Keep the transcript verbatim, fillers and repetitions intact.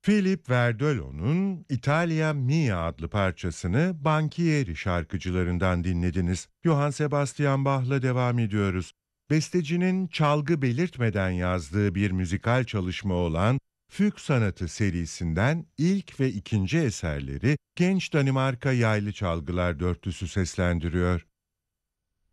Philip Verdello'nun Italia Mia adlı parçasını Banchieri şarkıcılarından dinlediniz. Johann Sebastian Bach'la devam ediyoruz. Bestecinin çalgı belirtmeden yazdığı bir müzikal çalışma olan Füg Sanatı serisinden ilk ve ikinci eserleri genç Danimarka Yaylı Çalgılar Dörtlüsü seslendiriyor.